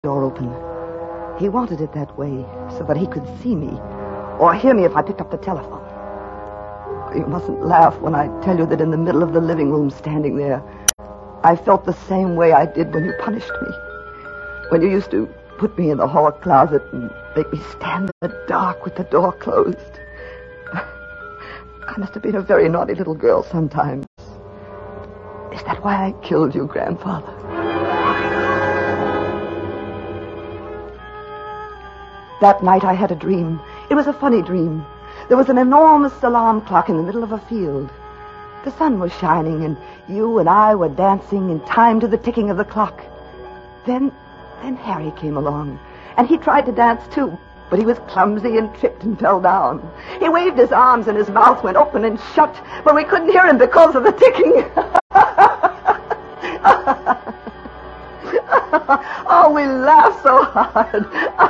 door open. He wanted it that way so that he could see me or hear me if I picked up the telephone. You mustn't laugh when I tell you that in the middle of the living room, standing there, I felt the same way I did when you punished me. When you used to put me in the hall closet and make me stand in the dark with the door closed. I must have been a very naughty little girl sometimes. Is that why I killed you, Grandfather? That night I had a dream. It was a funny dream. There was an enormous alarm clock in the middle of a field. The sun was shining, and you and I were dancing in time to the ticking of the clock. Then Harry came along, and he tried to dance too, but he was clumsy and tripped and fell down. He waved his arms, and his mouth went open and shut, but we couldn't hear him because of the ticking. Oh, we laughed so hard.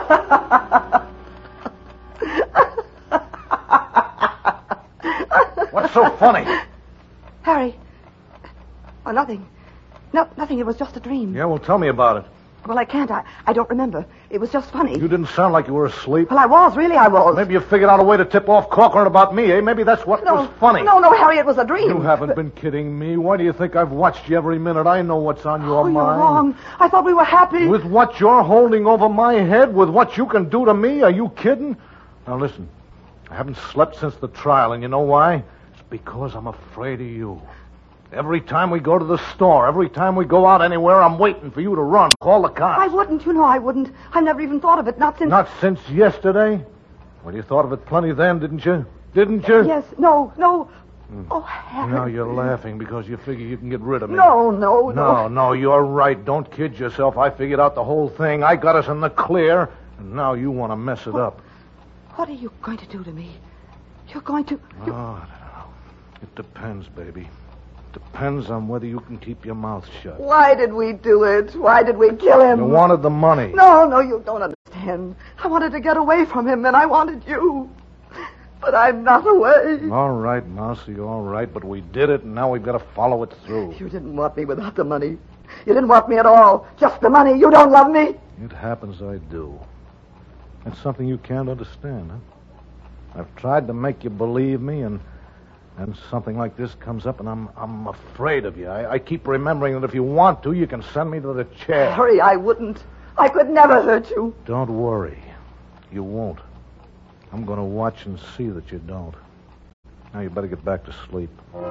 What's so funny? Harry. Oh, nothing. No, nothing. It was just a dream. Yeah, well, tell me about it. Well, I can't. I don't remember. It was just funny. You didn't sound like you were asleep. Well, I was. Really, I was. Maybe you figured out a way to tip off Corcoran about me, eh? Maybe that's what was funny. No, Harry, it was a dream. You haven't been kidding me. Why do you think I've watched you every minute? I know what's on your mind. You're wrong. I thought we were happy. With what you're holding over my head? With what you can do to me? Are you kidding? Now, listen. I haven't slept since the trial, and you know why? It's because I'm afraid of you. Every time we go to the store, every time we go out anywhere, I'm waiting for you to run. Call the cops. I wouldn't, I wouldn't. I've never even thought of it, not since... Not since yesterday? Well, you thought of it plenty then, didn't you? Didn't you? Yes, no. Oh, Harry. Now you're laughing because you figure you can get rid of me. No. No, you're right. Don't kid yourself. I figured out the whole thing. I got us in the clear, and now you want to mess it up. What are you going to do to me? You're going to... Oh, I don't know. It depends, baby. Depends on whether you can keep your mouth shut. Why did we do it? Why did we kill him? You wanted the money. No, you don't understand. I wanted to get away from him, and I wanted you. But I'm not away. All right, Mousy, all right. But we did it, and now we've got to follow it through. You didn't want me without the money. You didn't want me at all. Just the money. You don't love me. It happens I do. It's something you can't understand, huh? I've tried to make you believe me, and something like this comes up, and I'm afraid of you. I keep remembering that if you want to, you can send me to the chair. Harry, I wouldn't. I could never hurt you. Don't worry. You won't. I'm going to watch and see that you don't. Now you better get back to sleep.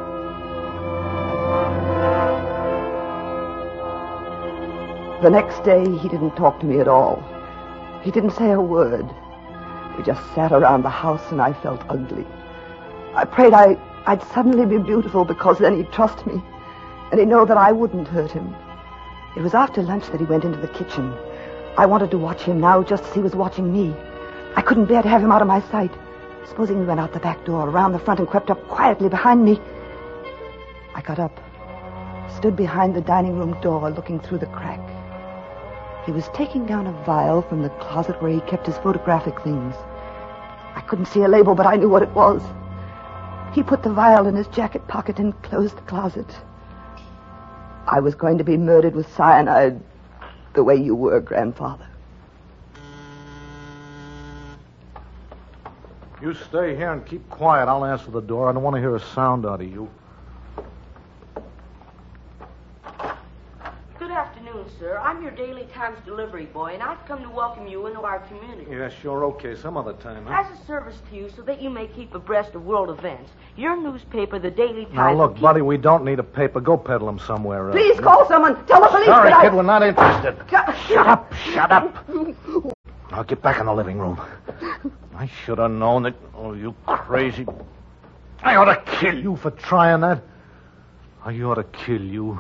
The next day, he didn't talk to me at all. He didn't say a word. We just sat around the house, and I felt ugly. I prayed I'd suddenly be beautiful, because then he'd trust me, and he'd know that I wouldn't hurt him. It was after lunch that he went into the kitchen. I wanted to watch him now just as he was watching me. I couldn't bear to have him out of my sight. Supposing he went out the back door, around the front, and crept up quietly behind me. I got up, stood behind the dining room door, looking through the crack. He was taking down a vial from the closet where he kept his photographic things. I couldn't see a label, but I knew what it was. He put the vial in his jacket pocket and closed the closet. I was going to be murdered with cyanide the way you were, Grandfather. You stay here and keep quiet. I'll answer the door. I don't want to hear a sound out of you. Good afternoon, sir. I'm your Daily Times delivery boy, and I've come to welcome you into our community. Yeah, sure, okay. Some other time, huh? As a service to you, so that you may keep abreast of world events, your newspaper, the Daily Times... Now, look, buddy, we don't need a paper. Go peddle them somewhere else. Please call someone. Tell the police Sorry, that kid, we're not interested. Shut up. Shut up. Now, get back in the living room. I should have known that... Oh, you crazy... I ought to kill you for trying that. I ought to kill you.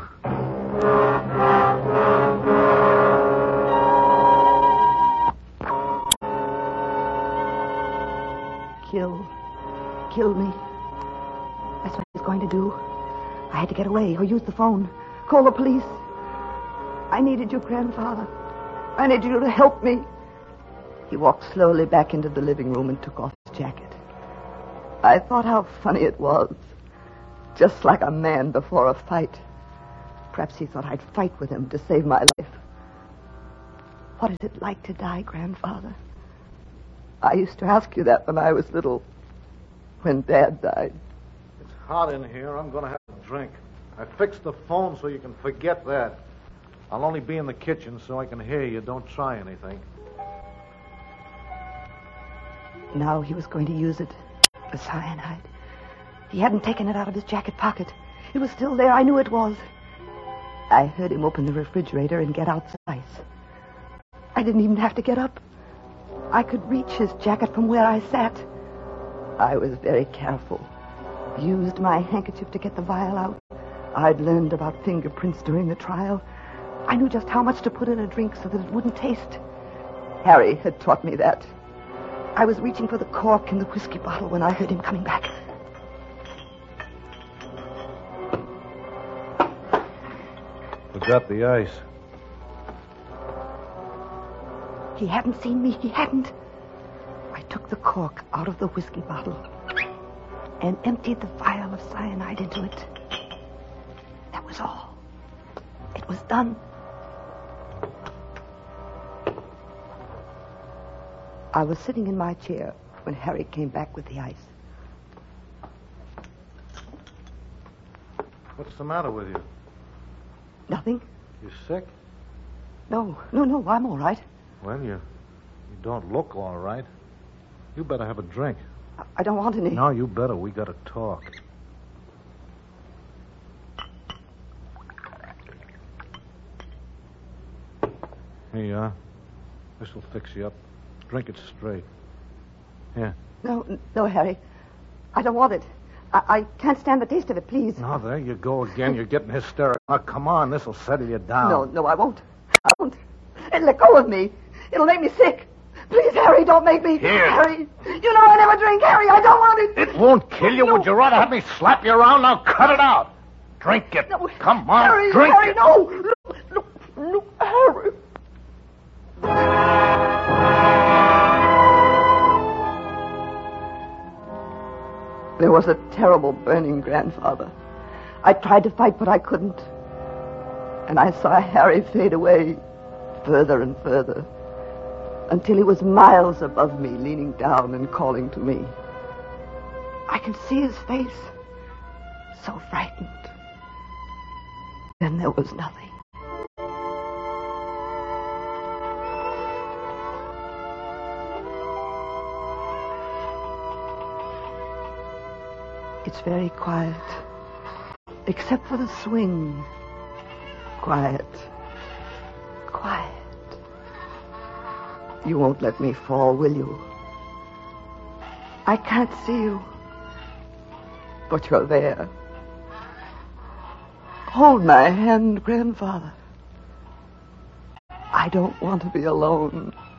Kill me. That's what he was going to do. I had to get away or use the phone. Call the police. I needed you, Grandfather. I needed you to help me. He walked slowly back into the living room and took off his jacket. I thought how funny it was. Just like a man before a fight. Perhaps he thought I'd fight with him to save my life. What is it like to die, Grandfather? I used to ask you that when I was little, when Dad died. It's hot in here. I'm going to have a drink. I fixed the phone so you can forget that. I'll only be in the kitchen so I can hear you. Don't try anything. Now he was going to use it, the cyanide. He hadn't taken it out of his jacket pocket. It was still there. I knew it was. I heard him open the refrigerator and get out some ice. I didn't even have to get up. I could reach his jacket from where I sat. I was very careful. Used my handkerchief to get the vial out. I'd learned about fingerprints during the trial. I knew just how much to put in a drink so that it wouldn't taste. Harry had taught me that. I was reaching for the cork in the whiskey bottle when I heard him coming back. Forgot the ice. He hadn't seen me. He hadn't. I took the cork out of the whiskey bottle and emptied the vial of cyanide into it. That was all. It was done. I was sitting in my chair when Harry came back with the ice. What's the matter with you? Nothing? You sick? No, I'm all right. Well, you don't look all right. You better have a drink. I don't want any. No, you better. We got to talk. Here you are. This'll fix you up. Drink it straight. Here. No, Harry. I don't want it. I can't stand the taste of it, please. No, there you go again. You're getting hysterical. Now, come on. This'll settle you down. No, I won't. Hey, let go of me. It'll make me sick. Please, Harry, don't make me. Here. Harry, you know I never drink, Harry. I don't want it. It won't kill you. No. Would you rather have me slap you around? Now, cut it out. Drink it. No. Come on, Harry, drink Harry, it. no. Look, Harry. There was a terrible burning, Grandfather. I tried to fight, but I couldn't. And I saw Harry fade away further and further until he was miles above me, leaning down and calling to me. I can see his face, so frightened. Then there was nothing. It's very quiet, except for the swing. Quiet. You won't let me fall, will you? I can't see you, but you're there. Hold my hand, Grandfather. I don't want to be alone.